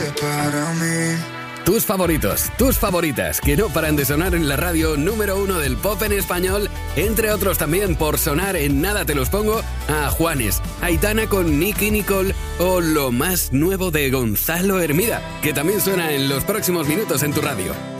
para mí. Tus favoritos, tus favoritas, que no paran de sonar en la radio número 1 del pop en español, entre otros también por sonar en Nada te los pongo, a Juanes, Aitana con Nicky Nicole o lo más nuevo de Gonzalo Hermida, que también suena en los próximos minutos en tu radio.